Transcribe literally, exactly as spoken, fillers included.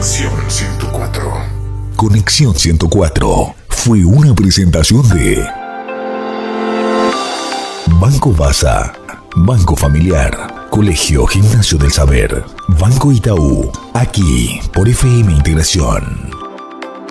Conexión ciento cuatro. Conexión ciento cuatro fue una presentación de Banco Baza, Banco Familiar, Colegio Gimnasio del Saber, Banco Itaú, aquí por F M Integración.